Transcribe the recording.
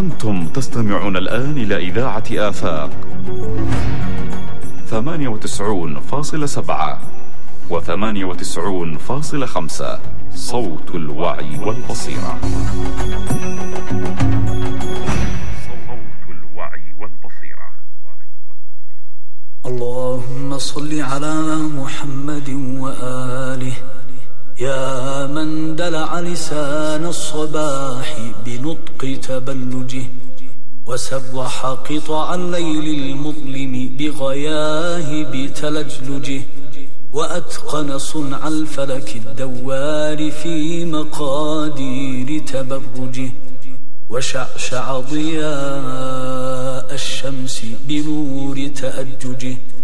أنتم تستمعون الآن إلى إذاعة آفاق 98.7 و98.5 صوت الوعي والبصيرة. اللهم صل على محمد وآله يا من دلع لسان الصباح بنطق تبلجه وسبح قطع الليل المظلم بغياهب تلجلجه وأتقن صنع الفلك الدوار في مقادير تبرجه وشعشع ضياء الشمس بنور تأججه